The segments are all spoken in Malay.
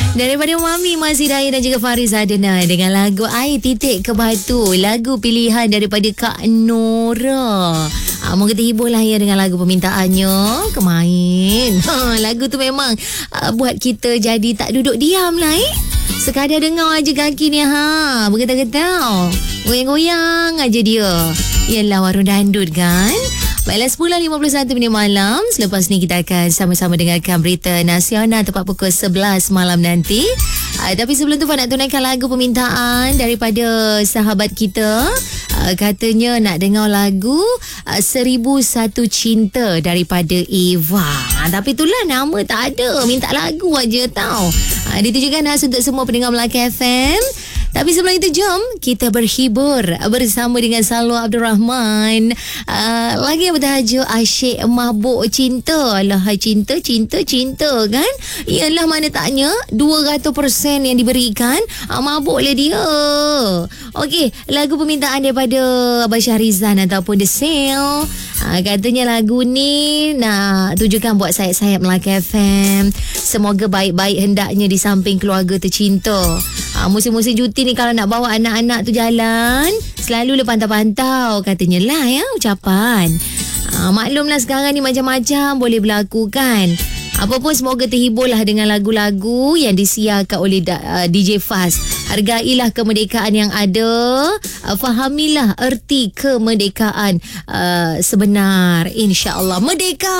Daripada Mami Masih Daya dan juga Faris Adnan dengan lagu Air Titik ke Batu, lagu pilihan daripada Kak Nora. Moga terhibur lah ya dengan lagu permintaannya kemain. Lagu tu memang buat kita jadi tak duduk diam lah Sekadar dengar aja kaki ni bergetar-getar, goyang-goyang aja dia. Yalah warung dandut kan. Baiklah 10.51 malam. Selepas ni kita akan sama-sama dengarkan berita nasional tepat pukul 11 malam nanti. Tapi sebelum tu Fah nak tunaikan lagu permintaan daripada sahabat kita. Katanya nak dengar lagu 1001 Cinta daripada Eva. Tapi itulah nama tak ada, minta lagu aja tau. Ditujukan khas untuk semua pendengar Melaka FM. Tapi sebelum itu jom kita berhibur bersama dengan Salwa Abdul Rahman. Lagi yang bertajuk Asyik Mabuk Cinta. Alah cinta kan. Ialah mana taknya 200% yang diberikan, mabuklah dia. Okey, lagu permintaan daripada Abah Syahrizan ataupun The Sale. Katanya lagu ni nak tujukan buat sayap-sayap Melaka FM. Semoga baik-baik hendaknya di samping keluarga tercinta. Musim-musim cuti ni kalau nak bawa anak-anak tu jalan, selalu pantau-pantau katanya lah ya ucapan. Maklumlah sekarang ni macam-macam boleh berlaku kan. Apa pun semoga terhiburlah dengan lagu-lagu yang disiarkan oleh DJ Faz. Hargailah kemerdekaan yang ada. Fahamilah erti kemerdekaan sebenar. InsyaAllah. Merdeka.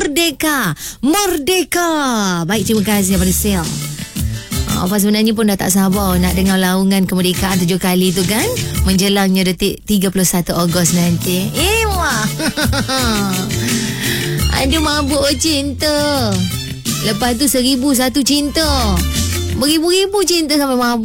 Baik, terima kasih kepada Sel. Apa sebenarnya pun dah tak sabar nak dengar laungan kemerdekaan 7 kali tu kan. Menjelangnya detik 31 Ogos nanti. Wah. Aduh mabuk cinta. Lepas tu 1001 cinta. Beribu-ribu cinta sampai mabuk.